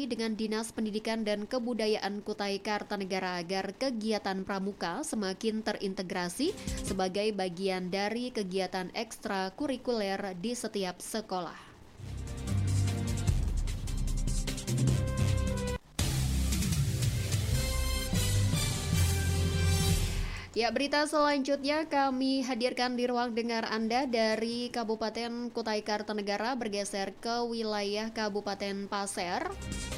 berkoordinasi dengan Dinas Pendidikan dan Kebudayaan Kutai Kartanegara agar kegiatan pramuka semakin terintegrasi sebagai bagian dari kegiatan ekstrakurikuler di setiap sekolah. Ya, berita selanjutnya kami hadirkan di ruang dengar Anda dari Kabupaten Kutai Kartanegara bergeser ke wilayah Kabupaten Pasir.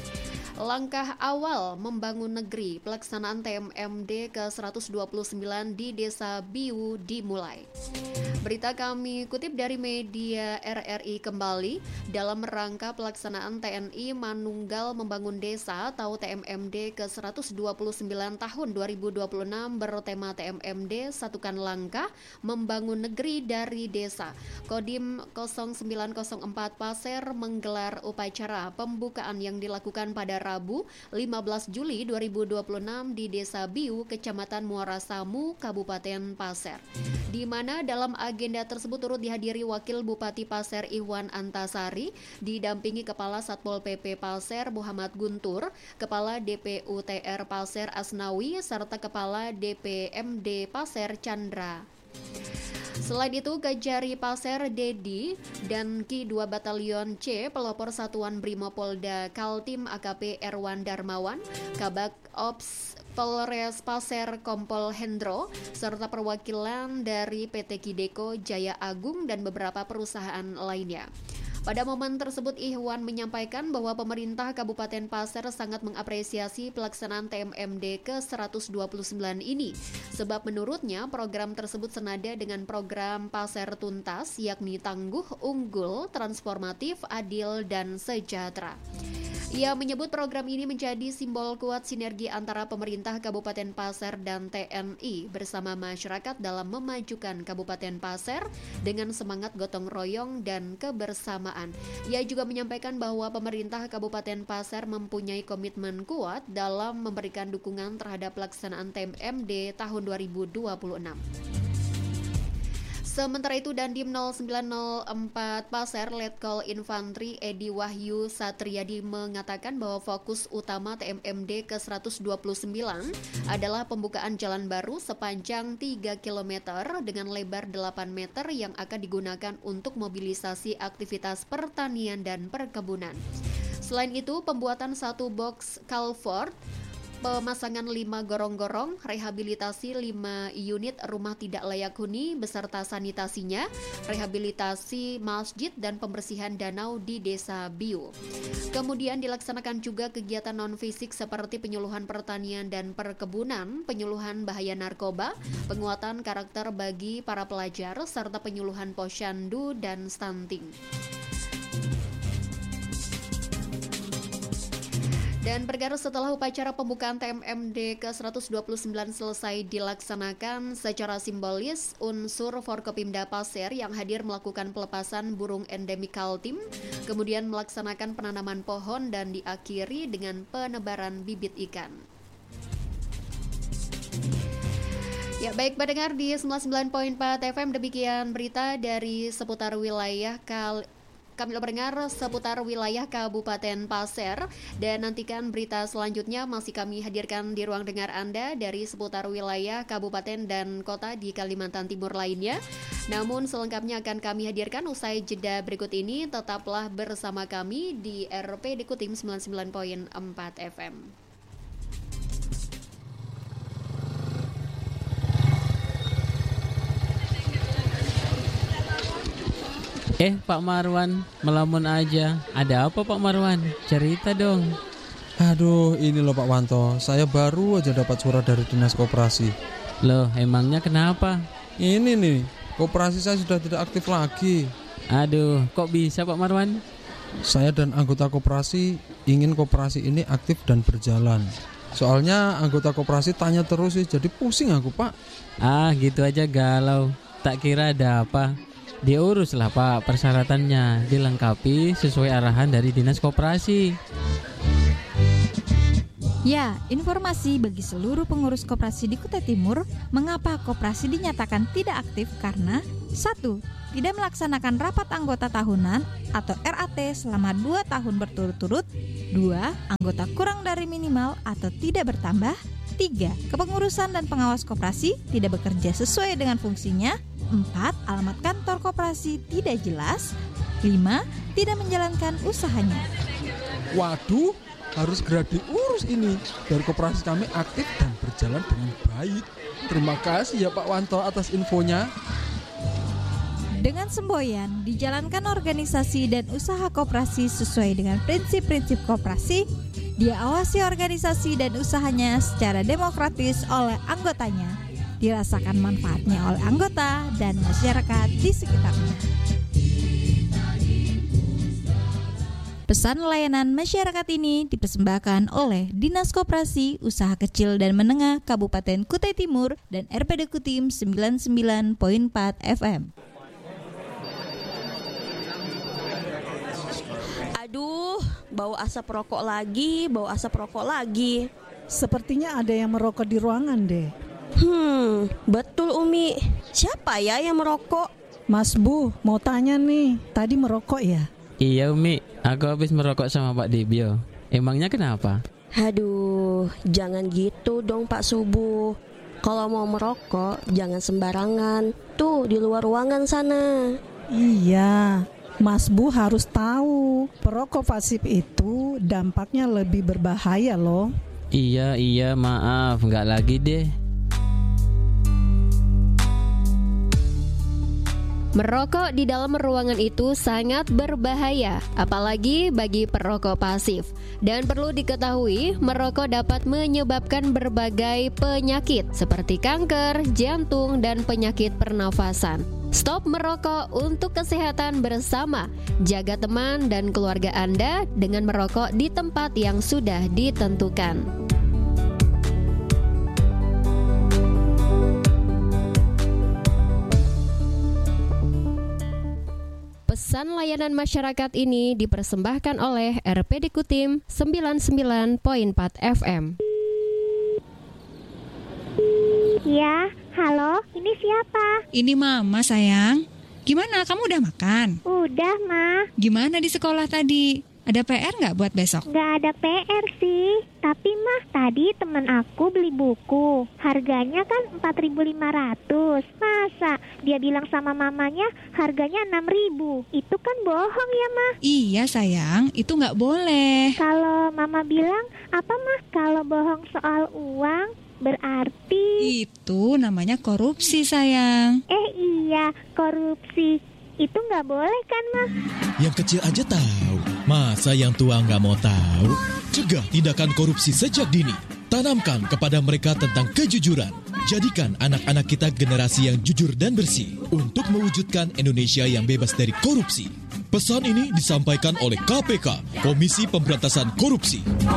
Langkah awal membangun negeri, pelaksanaan TMMD ke-129 di Desa Biu dimulai. Berita kami kutip dari media RRI kembali, dalam rangka pelaksanaan TNI Manunggal Membangun Desa atau TMMD ke-129 tahun 2026 bertema TMMD Satukan Langkah Membangun Negeri dari Desa. Kodim 0904 Pasir menggelar upacara pembukaan yang dilakukan pada Rabu 15 Juli 2026 di Desa Biu, Kecamatan Muara Samu, Kabupaten Pasir. Di mana dalam agenda tersebut turut dihadiri Wakil Bupati Pasir Iwan Antasari, didampingi Kepala Satpol PP Pasir Muhammad Guntur, Kepala DPUTR Pasir Asnawi, serta Kepala DPMD Pasir Chandra. Selain itu, Kajari Pasir Dedi dan Ki-2 Batalion C, pelopor Satuan Brimopolda Kaltim AKP Erwan Darmawan, Kabak Ops Polres Pasir Kompol Hendro, serta perwakilan dari PT Kideko Jaya Agung dan beberapa perusahaan lainnya. Pada momen tersebut, Ikhwan menyampaikan bahwa pemerintah Kabupaten Pasir sangat mengapresiasi pelaksanaan TMMD ke-129 ini, sebab menurutnya program tersebut senada dengan program Pasir Tuntas, yakni tangguh, unggul, transformatif, adil, dan sejahtera. Ia menyebut program ini menjadi simbol kuat sinergi antara pemerintah Kabupaten Pasir dan TNI bersama masyarakat dalam memajukan Kabupaten Pasir dengan semangat gotong royong dan kebersamaan. Ia juga menyampaikan bahwa pemerintah Kabupaten Pasir mempunyai komitmen kuat dalam memberikan dukungan terhadap pelaksanaan TMMD tahun 2026. Sementara itu, Dandim 0904 Pasir Letkol Infantri Edi Wahyu Satriadi mengatakan bahwa fokus utama TMMD ke-129 adalah pembukaan jalan baru sepanjang 3 km dengan lebar 8 meter yang akan digunakan untuk mobilisasi aktivitas pertanian dan perkebunan. Selain itu, pembuatan 1 box culvert, pemasangan 5 gorong-gorong, rehabilitasi 5 unit rumah tidak layak huni beserta sanitasinya, rehabilitasi masjid dan pembersihan danau di Desa Biu. Kemudian dilaksanakan juga kegiatan non-fisik seperti penyuluhan pertanian dan perkebunan, penyuluhan bahaya narkoba, penguatan karakter bagi para pelajar, serta penyuluhan posyandu dan stunting. Dan bergerak setelah upacara pembukaan TMMD ke-129 selesai dilaksanakan secara simbolis, unsur Forkopimda Pasir yang hadir melakukan pelepasan burung endemik Kaltim, kemudian melaksanakan penanaman pohon dan diakhiri dengan penebaran bibit ikan. Ya, baik pendengar di 99.4 FM, demikian berita dari seputar wilayah kami mendengar seputar wilayah Kabupaten Pasir, dan nantikan berita selanjutnya masih kami hadirkan di ruang dengar Anda dari seputar wilayah Kabupaten dan Kota di Kalimantan Timur lainnya. Namun selengkapnya akan kami hadirkan usai jeda berikut ini. Tetaplah bersama kami di RP Dikutim 99.4 FM. Pak Marwan, melamun aja. Ada apa Pak Marwan? Cerita dong. Aduh, ini loh Pak Wanto, saya baru aja dapat surat dari Dinas Koperasi. Loh, emangnya kenapa? Ini nih, koperasi saya sudah tidak aktif lagi. Aduh, kok bisa Pak Marwan? Saya dan anggota koperasi ingin koperasi ini aktif dan berjalan. Soalnya anggota koperasi tanya terus sih, jadi pusing aku Pak. Ah, gitu aja galau. Tak kira ada apa. Diuruslah Pak persyaratannya, dilengkapi sesuai arahan dari Dinas Koperasi. Ya, informasi bagi seluruh pengurus koperasi di Kutai Timur, mengapa koperasi dinyatakan tidak aktif karena 1. Tidak melaksanakan rapat anggota tahunan atau RAT selama 2 tahun berturut-turut. 2. Anggota kurang dari minimal atau tidak bertambah. 3. Kepengurusan dan pengawas koperasi tidak bekerja sesuai dengan fungsinya. 4. Alamat kantor koperasi tidak jelas. 5. Tidak menjalankan usahanya. Waduh, harus segera diurus ini biar koperasi kami aktif dan berjalan dengan baik. Terima kasih ya Pak Wanto atas infonya. Dengan semboyan, dijalankan organisasi dan usaha koperasi sesuai dengan prinsip-prinsip koperasi, diawasi organisasi dan usahanya secara demokratis oleh anggotanya, dirasakan manfaatnya oleh anggota dan masyarakat di sekitarnya. Pesan layanan masyarakat ini dipersembahkan oleh Dinas Koperasi Usaha Kecil dan Menengah Kabupaten Kutai Timur dan RPD Kutim 99.4 FM. Aduh, bau asap rokok lagi. Sepertinya ada yang merokok di ruangan deh. Betul Umi. Siapa ya yang merokok? Mas Bu, mau tanya nih, tadi merokok ya? Iya Umi, aku habis merokok sama Pak Dibio. Emangnya kenapa? Aduh, jangan gitu dong Pak Subuh. Kalau mau merokok, jangan sembarangan. Tuh, di luar ruangan sana. Iya, Mas Bu harus tahu, perokok pasif itu dampaknya lebih berbahaya loh. Iya, maaf, nggak lagi deh. Merokok di dalam ruangan itu sangat berbahaya, apalagi bagi perokok pasif. Dan perlu diketahui, merokok dapat menyebabkan berbagai penyakit seperti kanker, jantung, dan penyakit pernafasan. Stop merokok untuk kesehatan bersama. Jaga teman dan keluarga Anda dengan merokok di tempat yang sudah ditentukan. Pesan layanan masyarakat ini dipersembahkan oleh RPD Kutim 99.4 FM. Ya, halo, ini siapa? Ini Mama sayang. Gimana, kamu udah makan? Udah, Ma. Gimana di sekolah tadi? Ada PR nggak buat besok? Nggak ada PR sih. Tapi Mah, tadi teman aku beli buku. Harganya kan 4.500. Masa dia bilang sama mamanya harganya 6.000? Itu kan bohong ya, Mah? Iya sayang, itu nggak boleh. Kalau Mama bilang apa, Mah? Kalau bohong soal uang berarti... Itu namanya korupsi sayang. Iya, korupsi. Itu nggak boleh kan, Mah? Yang kecil aja tahu. Masa yang tua nggak mau tahu? Cegah tindakan korupsi sejak dini. Tanamkan kepada mereka tentang kejujuran. Jadikan anak-anak kita generasi yang jujur dan bersih untuk mewujudkan Indonesia yang bebas dari korupsi. Pesan ini disampaikan oleh KPK, Komisi Pemberantasan Korupsi.